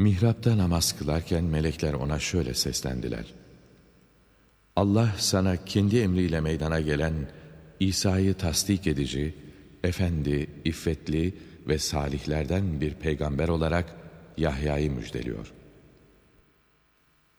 Mihrapta namaz kılarken melekler ona şöyle seslendiler: Allah sana kendi emriyle meydana gelen İsa'yı tasdik edici, efendi, iffetli ve salihlerden bir peygamber olarak Yahya'yı müjdeliyor.